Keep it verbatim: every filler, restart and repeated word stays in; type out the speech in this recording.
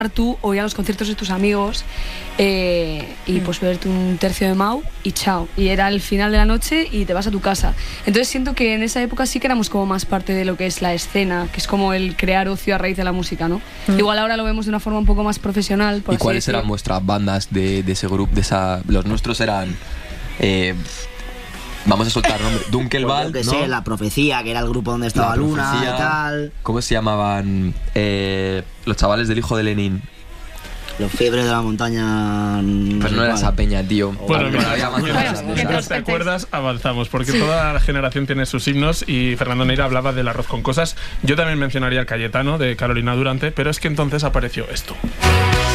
tú o ir a los conciertos de tus amigos eh, y pues verte un tercio de Mau y chao, y era el final de la noche y te vas a tu casa. Entonces siento que en esa época sí que éramos como más parte de lo que es la escena, que es como el crear ocio a raíz de la música, ¿no? Mm. Igual ahora lo vemos de una forma un poco más profesional, por ¿Y así cuáles decirlo. eran vuestras bandas de, de ese grupo? De esa, los nuestros eran eh, vamos a soltar nombre, Dunkelwald, pues ¿no? Yo que sé, La Profecía, que era el grupo donde estaba La Luna Profecía, y tal. ¿cómo se llamaban? Eh, los chavales del hijo de Lenin. Los Fiebres de la Montaña. Pues no era esa peña, tío. Bueno, Había- mira, había más mientras, cosas de mientras esas. te acuerdas, avanzamos, porque toda la generación tiene sus himnos y Fernando Neira hablaba del arroz con cosas. Yo también mencionaría el Cayetano de Carolina Durante, pero es que entonces apareció esto.